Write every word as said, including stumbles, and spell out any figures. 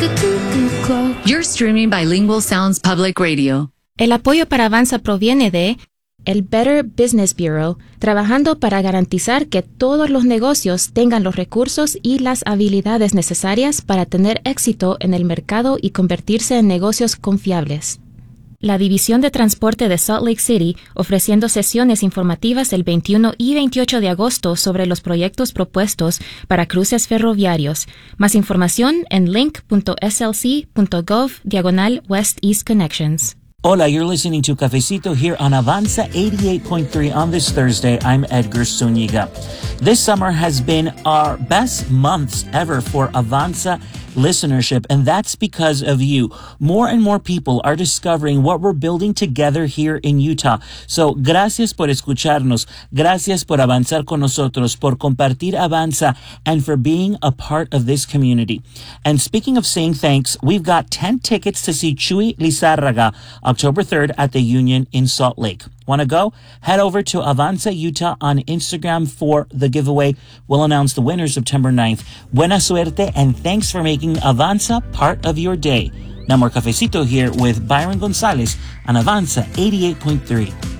You're streaming Bilingual Sounds Public Radio. El apoyo para Avanza proviene de el Better Business Bureau, trabajando para garantizar que todos los negocios tengan los recursos y las habilidades necesarias para tener éxito en el mercado y convertirse en negocios confiables. La División de Transporte de Salt Lake City, ofreciendo sesiones informativas el veintiuno y veintiocho de agosto sobre los proyectos propuestos para cruces ferroviarios. Más información en link.slc.gov diagonal West East Connections. Hola, you're listening to Cafecito here on Avanza eighty-eight point three on this Thursday. I'm Edgar Zúñiga. This summer has been our best months ever for Avanza listenership, and that's because of you. More and more people are discovering what we're building together here in Utah. So, gracias por escucharnos, gracias por avanzar con nosotros, por compartir Avanza, and for being a part of this community. And speaking of saying thanks, we've got ten tickets to see Chuy Lizárraga October third at the Union in Salt Lake. Want to go? Head over to Avanza Utah on Instagram for the giveaway. We'll announce the winner September ninth. Buena suerte, and thanks for making Avanza part of your day. Now more Cafecito here with Byron Gonzalez on Avanza eighty-eight point three.